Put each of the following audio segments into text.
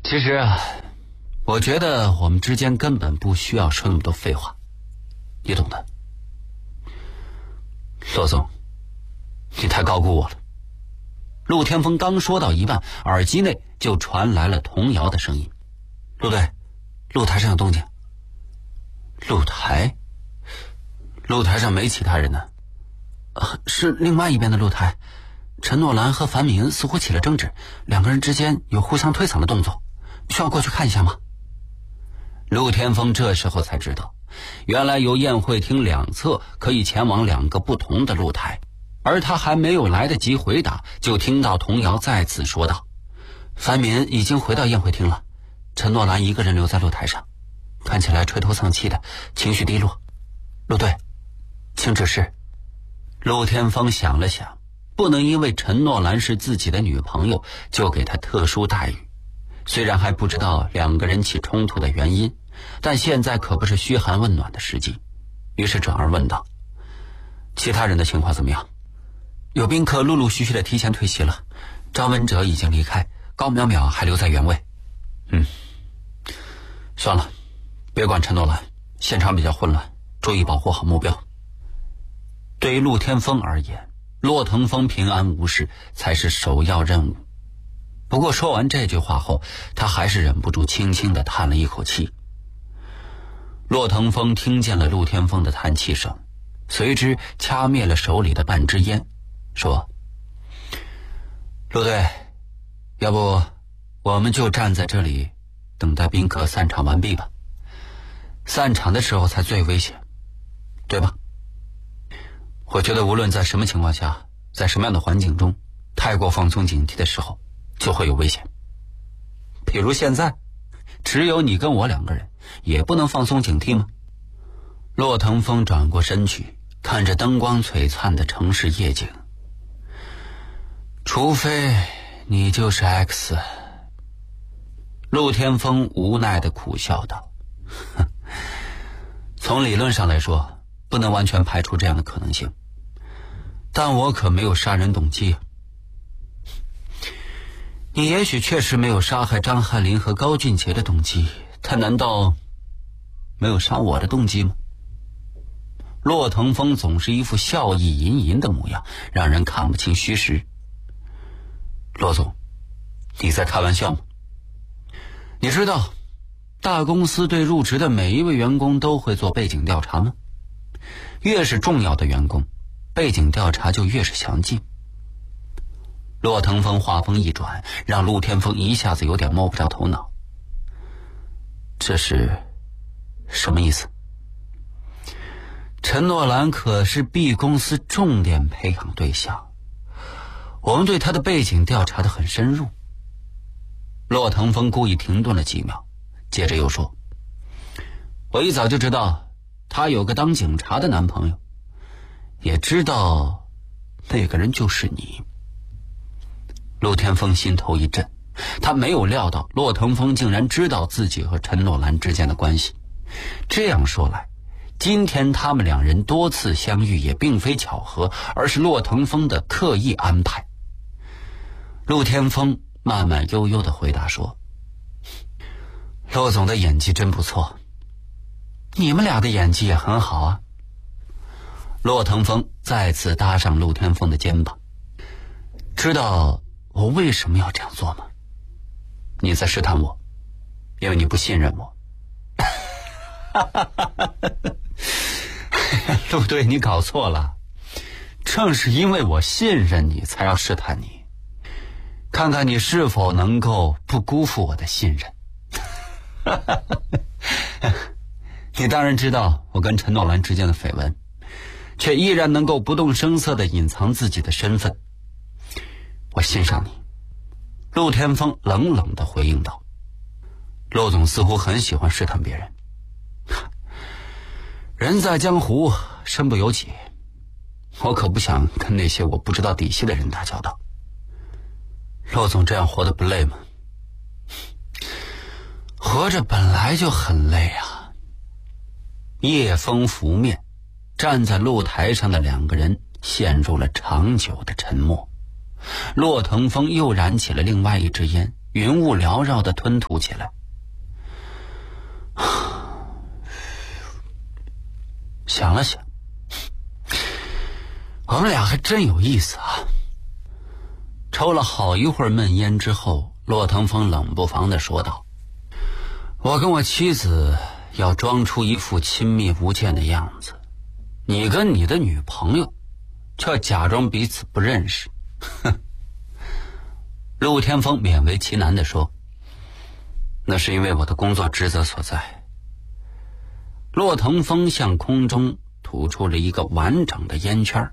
其实啊，我觉得我们之间根本不需要说那么多废话，你懂的。骆总，你太高估我了。陆天风刚说到一半，耳机内就传来了童谣的声音。陆队，露台上有动静。露台上没其他人呢。是另外一边的露台，陈诺兰和樊明似乎起了争执，两个人之间有互相推搡的动作，需要过去看一下吗？陆天风这时候才知道，原来有宴会厅两侧可以前往两个不同的露台，而他还没有来得及回答，就听到童谣再次说道：樊民已经回到宴会厅了，陈诺兰一个人留在露台上，看起来垂头丧气的，情绪低落。陆队，请指示。陆天风想了想，不能因为陈诺兰是自己的女朋友就给她特殊待遇。虽然还不知道两个人起冲突的原因，但现在可不是嘘寒问暖的时机，于是转而问道：其他人的情况怎么样？有宾客陆陆续续的提前退席了，张文哲已经离开，高淼淼还留在原位。算了，别管陈诺兰，现场比较混乱，注意保护好目标。对于陆天风而言，骆腾风平安无事才是首要任务。不过说完这句话后，他还是忍不住轻轻地叹了一口气。骆腾风听见了陆天风的叹气声，随之掐灭了手里的半支烟，说：陆队，要不我们就站在这里等待宾客散场完毕吧，散场的时候才最危险，对吧？我觉得无论在什么情况下，在什么样的环境中，太过放松警惕的时候就会有危险。比如现在只有你跟我两个人，也不能放松警惕吗？骆腾风转过身去，看着灯光璀璨的城市夜景。除非你就是 X。 陆天风无奈地苦笑道：从理论上来说，不能完全排除这样的可能性，但我可没有杀人动机。你也许确实没有杀害张翰林和高俊杰的动机，但难道没有杀我的动机吗？骆腾风总是一副笑意吟吟的模样，让人看不清虚实。骆总，你在开玩笑吗？你知道大公司对入职的每一位员工都会做背景调查吗？越是重要的员工，背景调查就越是详尽。骆腾风话锋一转，让陆天风一下子有点摸不着头脑。这是什么意思？陈诺兰可是 B 公司重点培养对象，我们对他的背景调查得很深入。骆腾风故意停顿了几秒，接着又说：我一早就知道他有个当警察的男朋友，也知道那个人就是你。陆天风心头一震，他没有料到骆腾风竟然知道自己和陈诺兰之间的关系。这样说来，今天他们两人多次相遇也并非巧合，而是骆腾风的刻意安排。陆天风慢慢悠悠地回答说：骆总的演技真不错，你们俩的演技也很好啊。骆腾风再次搭上陆天风的肩膀。知道我为什么要这样做吗？你在试探我，因为你不信任我。陆队，你搞错了，正是因为我信任你，才要试探你，看看你是否能够不辜负我的信任。你当然知道我跟陈诺兰之间的绯闻，却依然能够不动声色地隐藏自己的身份。我欣赏你。陆天风冷冷地回应道。陆总似乎很喜欢试探别人。人在江湖，身不由己，我可不想跟那些我不知道底细的人打交道。陆总这样活得不累吗？活着本来就很累啊。夜风拂面，站在露台上的两个人陷入了长久的沉默。骆腾风又燃起了另外一支烟， 云雾缭绕地吞吐起来。想了想，我们俩还真有意思啊。抽了好一会儿闷烟之后，骆腾风冷不防地说道：我跟我妻子要装出一副亲密无间的样子，你跟你的女朋友就要假装彼此不认识。哼。陆天风勉为其难地说：那是因为我的工作职责所在。骆腾风向空中吐出了一个完整的烟圈。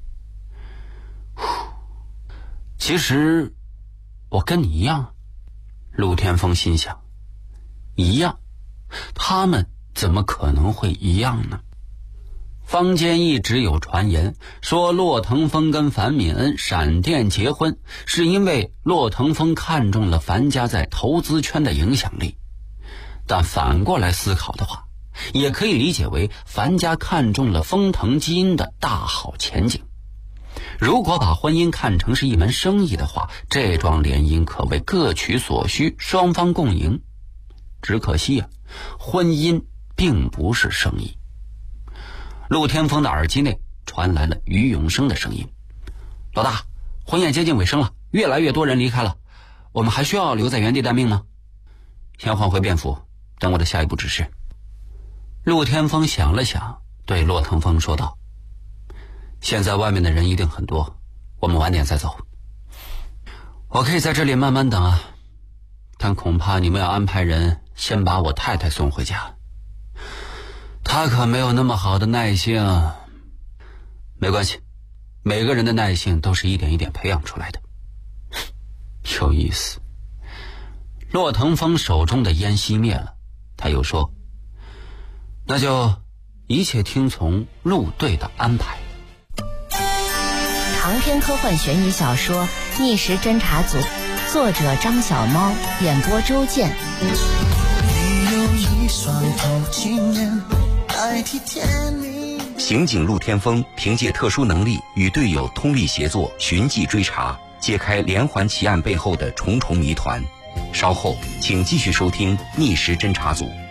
其实我跟你一样。陆天风心想，一样？他们怎么可能会一样呢？坊间一直有传言说骆腾风跟樊敏恩闪电结婚，是因为骆腾风看中了樊家在投资圈的影响力。但反过来思考的话，也可以理解为樊家看中了丰腾基因的大好前景。如果把婚姻看成是一门生意的话，这桩联姻可谓各取所需，双方共赢。只可惜啊，婚姻并不是生意。陆天风的耳机内传来了于永生的声音：老大，婚宴接近尾声了，越来越多人离开了，我们还需要留在原地待命吗？先换回便服，等我的下一步指示。陆天风想了想，对骆腾风说道：现在外面的人一定很多，我们晚点再走。我可以在这里慢慢等啊，但恐怕你们要安排人先把我太太送回家，她可没有那么好的耐性。没关系，每个人的耐性都是一点一点培养出来的。有意思。骆腾风手中的烟熄灭了，他又说：那就一切听从陆队的安排。 长篇科幻悬疑小说《逆时侦查组》，作者张小猫，演播周健。 刑警陆天风凭借特殊能力与队友通力协作，寻迹追查，揭开连环奇案背后的重重谜团。稍后请继续收听《逆时侦查组》。